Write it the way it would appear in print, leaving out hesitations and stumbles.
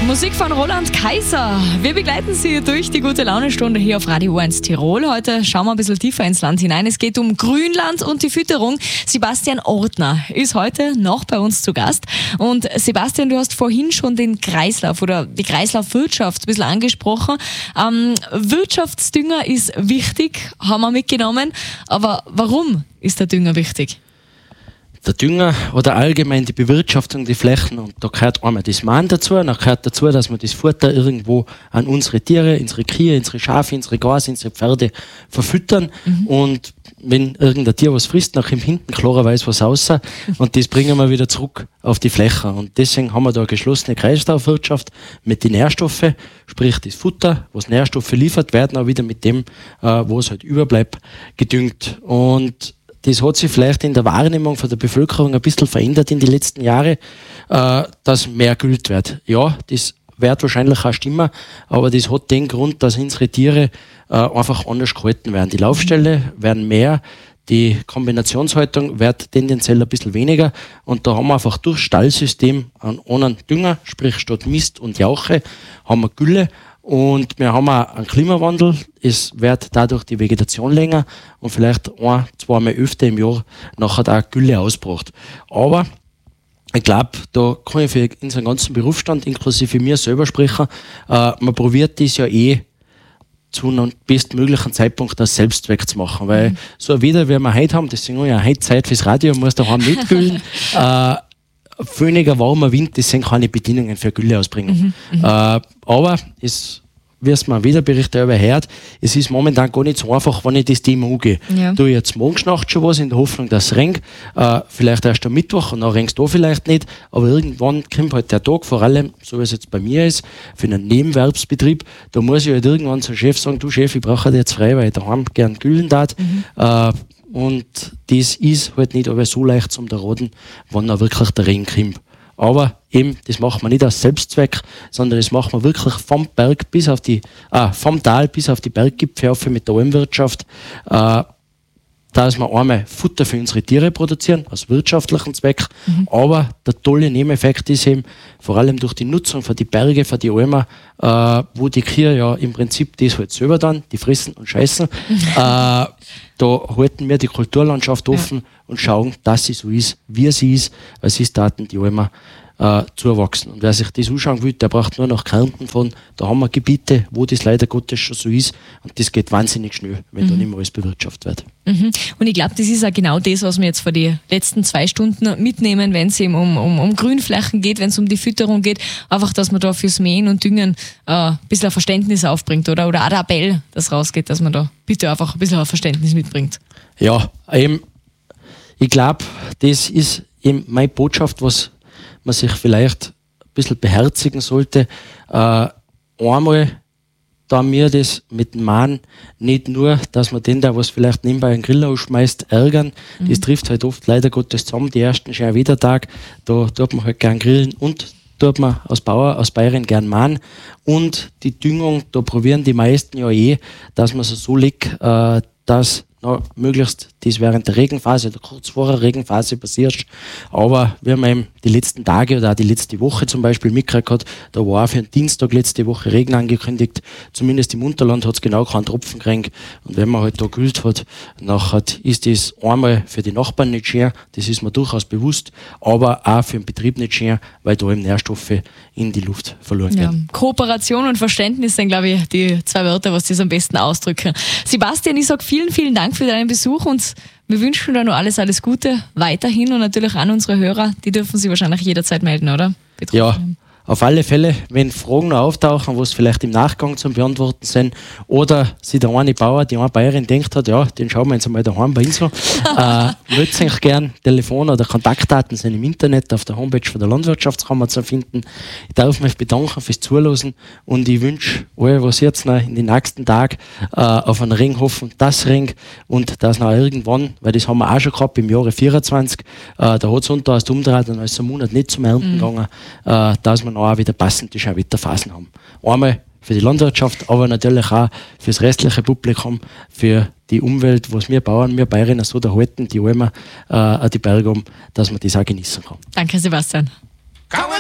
Musik von Roland Kaiser. Wir begleiten Sie durch die Gute-Laune-Stunde hier auf Radio 1 Tirol. Heute schauen wir ein bisschen tiefer ins Land hinein. Es geht um Grünland und die Fütterung. Sebastian Ortner ist heute noch bei uns zu Gast. Und Sebastian, du hast vorhin schon den Kreislauf oder die Kreislaufwirtschaft ein bisschen angesprochen. Wirtschaftsdünger ist wichtig, haben wir mitgenommen. Aber warum ist der Dünger wichtig? Der Dünger oder allgemein die Bewirtschaftung der Flächen, und da gehört einmal das Mahn dazu, dann gehört dazu, dass wir das Futter irgendwo an unsere Tiere, unsere Kühe, unsere Schafe, unsere Gase, unsere Pferde verfüttern. Und wenn irgendein Tier was frisst, nach ihm hinten klarerweise was raus, und das bringen wir wieder zurück auf die Fläche. Und deswegen haben wir da eine geschlossene Kreislaufwirtschaft mit den Nährstoffen, sprich das Futter, was Nährstoffe liefert, werden auch wieder mit dem, was halt überbleibt, gedüngt. Und das hat sich vielleicht in der Wahrnehmung von der Bevölkerung ein bisschen verändert in die letzten Jahre, dass mehr Gült wird. Ja, das wird wahrscheinlich auch stimmen, aber das hat den Grund, dass unsere Tiere einfach anders gehalten werden. Die Laufställe werden mehr, die Kombinationshaltung wird tendenziell ein bisschen weniger, und da haben wir einfach durch Stallsystem einen Dünger, sprich statt Mist und Jauche, haben wir Gülle. Und wir haben auch einen Klimawandel. Es wird dadurch die Vegetation länger und vielleicht 1-2 Mal öfter im Jahr nachher auch Gülle ausgebracht. Aber ich glaube, da kann ich für unseren ganzen Berufsstand, inklusive mir selber sprechen, man probiert das ja zu einem bestmöglichen Zeitpunkt das Selbstzweck zu machen. Weil so wieder, wie wir heute haben, deswegen habe ich ja heute Zeit fürs Radio, muss daheim nicht güllen. Weniger warmer Wind, deswegen kann ich Bedingungen für Gülle ausbringen. Aber wie es mir wieder Berichte überhört, es ist momentan gar nicht so einfach, wenn ich das Thema angehe. Ja. Du jetzt morgens Nacht schon was in der Hoffnung, dass es regnet, vielleicht erst am Mittwoch, und dann regnet es da vielleicht nicht, aber irgendwann kommt halt der Tag, vor allem, so wie es jetzt bei mir ist, für einen Nebenwerbsbetrieb, da muss ich halt irgendwann zum Chef sagen, du Chef, ich brauche jetzt frei, weil ich daheim gern güllen darf. Und das ist halt nicht aber so leicht zum Raten, wann da wirklich der Regen kommt. Aber eben, das macht man nicht als Selbstzweck, sondern das macht man wirklich vom Berg bis auf vom Tal bis auf die Berggipfel auf mit der Almwirtschaft, dass wir einmal Futter für unsere Tiere produzieren, aus wirtschaftlichen Zweck. Aber der tolle Nebeneffekt ist eben, vor allem durch die Nutzung von die Berge, von die Almen, wo die Kühe ja im Prinzip das halt selber dann, die fressen und scheißen, da halten wir die Kulturlandschaft offen und schauen, dass sie so ist, wie sie ist, weil sie Daten die Almen zuwachsen. Und wer sich das anschauen will, der braucht nur nach Kärnten fahren. Da haben wir Gebiete, wo das leider Gottes schon so ist. Und das geht wahnsinnig schnell, wenn da nicht mehr alles bewirtschaftet wird. Und ich glaube, das ist auch genau das, was wir jetzt vor die letzten 2 Stunden mitnehmen, wenn es eben um Grünflächen geht, wenn es um die Fütterung geht. Einfach, dass man da fürs Mähen und Düngen ein bisschen ein Verständnis aufbringt. Oder auch der Appell, das rausgeht, dass man da bitte einfach ein bisschen ein Verständnis mitbringt. Ja, eben, ich glaube, das ist eben meine Botschaft, was man sich vielleicht ein bisschen beherzigen sollte. Einmal, da mir das mit dem Mahn nicht nur, dass man den da, was vielleicht nebenbei einen Grill ausschmeißt, ärgern. Das trifft halt oft leider Gottes zusammen, die ersten schönen Wiedertag. Da tut man halt gern grillen und tut man aus Bayern gern mahnen. Und die Düngung, da probieren die meisten ja dass man so legt, dass möglichst das während der Regenphase oder kurz vor der Regenphase passiert. Aber wir haben eben die letzten Tage oder auch die letzte Woche zum Beispiel mitgekriegt, da war auch für den Dienstag letzte Woche Regen angekündigt. Zumindest im Unterland hat es genau keinen Tropfen gekriegt. Und wenn man halt da gekühlt hat, nachher ist das einmal für die Nachbarn nicht schön, das ist mir durchaus bewusst, aber auch für den Betrieb nicht schön, weil da eben Nährstoffe in die Luft verloren gehen. Kooperation und Verständnis sind, glaube ich, die 2 Wörter, was das am besten ausdrücken. Sebastian, ich sage vielen, vielen Dank für deinen Besuch, und wir wünschen dir noch alles Gute weiterhin, und natürlich an unsere Hörer, die dürfen sich wahrscheinlich jederzeit melden, oder? Ja, auf alle Fälle, wenn Fragen noch auftauchen, was vielleicht im Nachgang zum Beantworten sind, oder sich der eine Bauer, die eine Bayerin denkt hat, ja, den schauen wir jetzt einmal daheim bei uns an, meldet euch gern. Telefon oder Kontaktdaten sind im Internet auf der Homepage von der Landwirtschaftskammer zu finden. Ich darf mich bedanken fürs Zuhören, und ich wünsche euch, was jetzt noch in den nächsten Tagen auf einen Regen hoffen, das Regen, und dass noch irgendwann, weil das haben wir auch schon gehabt im Jahre 24, da hat es unter erst umgedreht und ist ein Monat nicht zum Ernten gegangen, dass wir noch auch wieder passende Wetterphasen haben. Einmal für die Landwirtschaft, aber natürlich auch für das restliche Publikum, für die Umwelt, was wir Bauern, wir Bayerinnen so erhalten, die Almen, die Berge um, dass man das auch genießen kann. Danke, Sebastian.